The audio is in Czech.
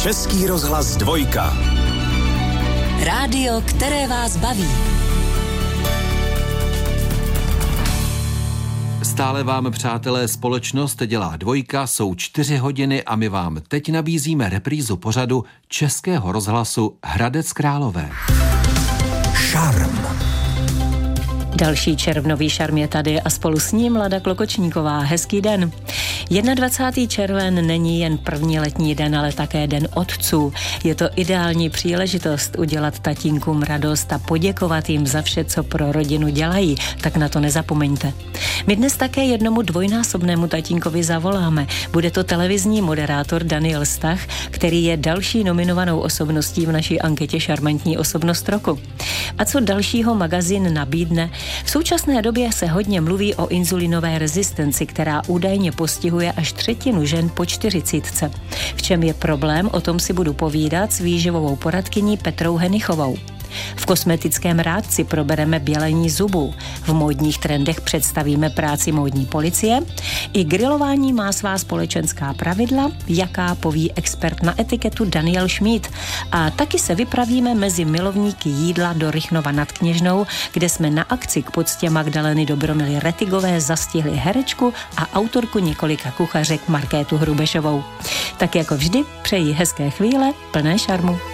Český rozhlas 2. Rádio, které vás baví. Stále vám, přátelé, společnost dělá 2, jsou 4 hodiny a my vám teď nabízíme reprízu pořadu Českého rozhlasu Hradec Králové. Šarm. Další červnový šarm je tady a spolu s ním Lada Klokočníková. Hezký den. 21. červen není jen první letní den, ale také den otců. Je to ideální příležitost udělat tatínkům radost a poděkovat jim za vše, co pro rodinu dělají, tak na to nezapomeňte. My dnes také jednomu dvojnásobnému tatínkovi zavoláme. Bude to televizní moderátor Daniel Stach, který je další nominovanou osobností v naší anketě Šarmantní osobnost roku. A co dalšího magazín nabídne? V současné době se hodně mluví o inzulinové rezistenci, která údajně postihuje až 1/3 žen po 40. V čem je problém, o tom si budu povídat s výživovou poradkyní Petrou Henichovou. V kosmetickém rádci probereme bělení zubů. V módních trendech představíme práci módní policie. I grilování má svá společenská pravidla, jaká poví expert na etiketu Daniel Schmid. A taky se vypravíme mezi milovníky jídla do Rychnova nad Kněžnou, kde jsme na akci k poctě Magdaleny Dobromily Retigové zastihli herečku a autorku několika kuchařek Markétu Hrubešovou. Tak jako vždy přeji hezké chvíle plné šarmu.